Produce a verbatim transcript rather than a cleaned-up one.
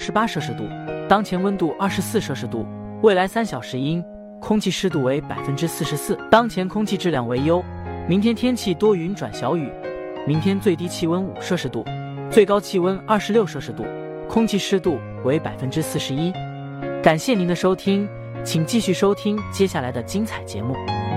十八摄氏度，当前温度二十四摄氏度，未来三小时阴，空气湿度为百分之四十四，当前空气质量为优。明天天气多云转小雨，明天最低气温五摄氏度，最高气温二十六摄氏度，空气湿度为百分之四十一。感谢您的收听，请继续收听接下来的精彩节目。